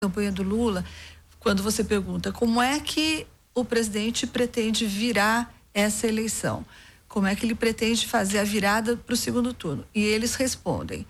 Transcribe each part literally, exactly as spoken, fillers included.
campanha do Lula, quando você pergunta como é que o presidente pretende virar essa eleição, como é que ele pretende fazer a virada para o segundo turno, e eles respondem: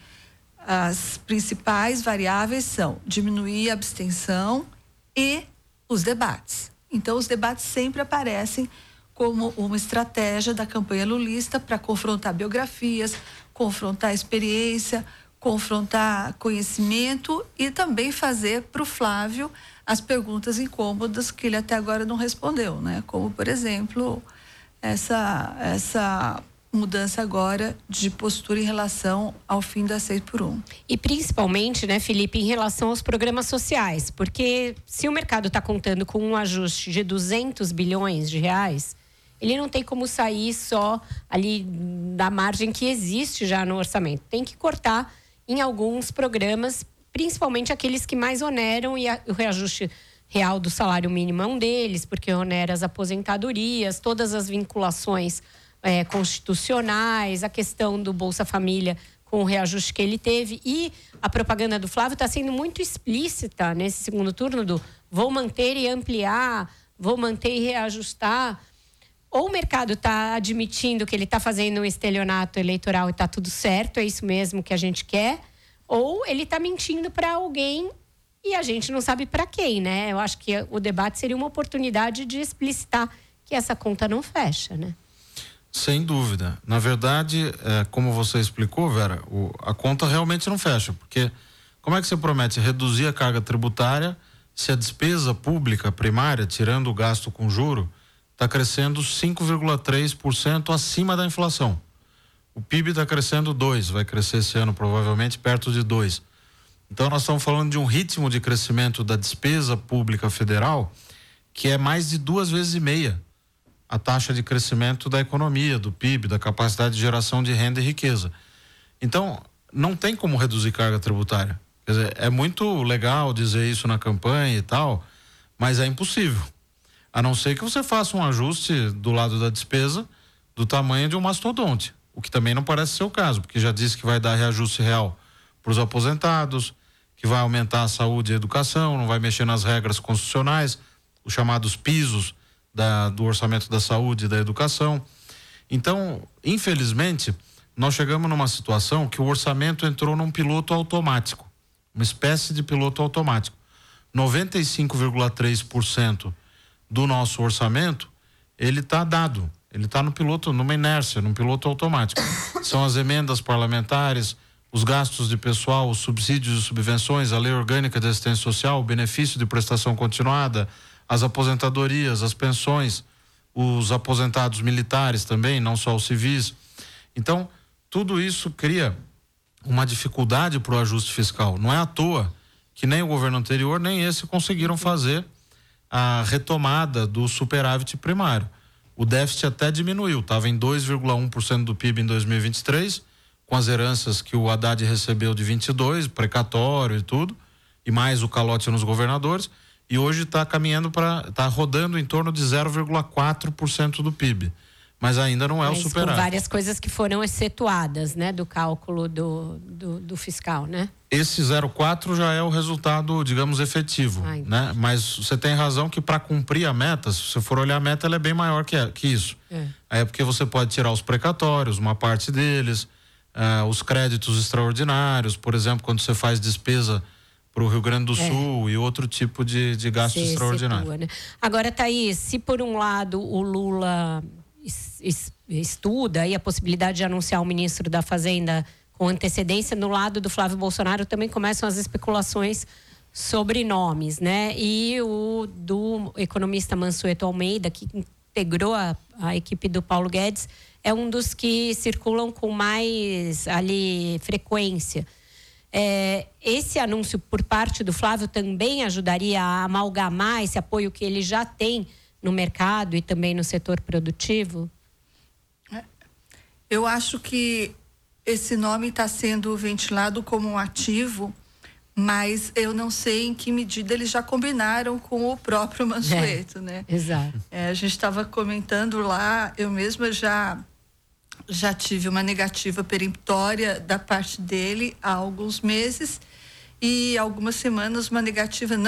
as principais variáveis são diminuir a abstenção e os debates. Então, os debates sempre aparecem como uma estratégia da campanha lulista para confrontar biografias, confrontar experiência, confrontar conhecimento e também fazer para o Flávio as perguntas incômodas que ele até agora não respondeu, né? Como, por exemplo, essa, essa mudança agora de postura em relação ao fim da seis por um. E principalmente, né, Felipe, em relação aos programas sociais, porque se o mercado está contando com um ajuste de duzentos bilhões de reais, ele não tem como sair só ali da margem que existe já no orçamento. Tem que cortar em alguns programas, principalmente aqueles que mais oneram, e a, o reajuste real do salário mínimo é um deles, porque onera as aposentadorias, todas as vinculações é, constitucionais, a questão do Bolsa Família com o reajuste que ele teve. E a propaganda do Flávio está sendo muito explícita nesse segundo turno do vou manter e ampliar, vou manter e reajustar. Ou o mercado está admitindo que ele está fazendo um estelionato eleitoral e está tudo certo, é isso mesmo que a gente quer, ou ele está mentindo para alguém e a gente não sabe para quem, né? Eu acho que o debate seria uma oportunidade de explicitar que essa conta não fecha, né? Sem dúvida. Na verdade, é, como você explicou, Vera, o, a conta realmente não fecha, porque como é que você promete reduzir a carga tributária se a despesa pública primária, tirando o gasto com juro, está crescendo cinco vírgula três por cento acima da inflação? O P I B está crescendo dois por cento, vai crescer esse ano provavelmente perto de dois por cento. Então nós estamos falando de um ritmo de crescimento da despesa pública federal que é mais de duas vezes e meia a taxa de crescimento da economia, do P I B, da capacidade de geração de renda e riqueza. Então não tem como reduzir carga tributária. Quer dizer, é muito legal dizer isso na campanha e tal, mas é impossível. A não ser que você faça um ajuste do lado da despesa do tamanho de um mastodonte, o que também não parece ser o caso, porque já disse que vai dar reajuste real para os aposentados, que vai aumentar a saúde e a educação, não vai mexer nas regras constitucionais, os chamados pisos da, do orçamento da saúde e da educação. Então, infelizmente, nós chegamos numa situação que o orçamento entrou num piloto automático, uma espécie de piloto automático. noventa e cinco vírgula três por cento do nosso orçamento, ele está dado, ele está no piloto, numa inércia, num piloto automático. São as emendas parlamentares, os gastos de pessoal, os subsídios e subvenções, a lei orgânica de assistência social, o benefício de prestação continuada, as aposentadorias, as pensões, os aposentados militares também, não só os civis. Então, tudo isso cria uma dificuldade para o ajuste fiscal. Não é à toa que nem o governo anterior, nem esse conseguiram fazer a retomada do superávit primário. O déficit até diminuiu, estava em dois vírgula um por cento do P I B em dois mil e vinte e três, com as heranças que o Haddad recebeu de vinte e dois, precatório e tudo, e mais o calote nos governadores, e hoje está caminhando para, está rodando em torno de zero vírgula quatro por cento do P I B. Mas ainda não é Mas o superávit. Com várias coisas que foram excetuadas, né, do cálculo do, do, do fiscal, né? Esse zero vírgula quatro já é o resultado, digamos, efetivo, Ai, né? Mas você tem razão que para cumprir a meta, se você for olhar a meta, ela é bem maior que, que isso. É. Aí é porque você pode tirar os precatórios, uma parte deles, uh, os créditos extraordinários, por exemplo, quando você faz despesa para o Rio Grande do Sul é. e outro tipo de, de gasto se extraordinário. Situa, né? Agora, Thaís, se por um lado o Lula estuda aí a possibilidade de anunciar o ministro da Fazenda com antecedência, no lado do Flávio Bolsonaro também começam as especulações sobre nomes, né? E o do economista Mansueto Almeida, que integrou a, a equipe do Paulo Guedes, é um dos que circulam com mais ali frequência. É, esse anúncio por parte do Flávio também ajudaria a amalgamar esse apoio que ele já tem no mercado e também no setor produtivo? Eu acho que esse nome está sendo ventilado como um ativo, mas eu não sei em que medida eles já combinaram com o próprio Mansueto, é, né? Exato. É, a gente estava comentando lá, eu mesma já já tive uma negativa peremptória da parte dele há alguns meses e algumas semanas uma negativa não